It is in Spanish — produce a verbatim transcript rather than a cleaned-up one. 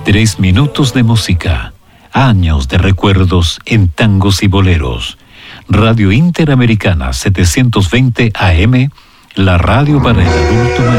Tres minutos de música, años de recuerdos en tangos y boleros. Radio Interamericana setecientos veinte A M, la radio para el adulto mayor.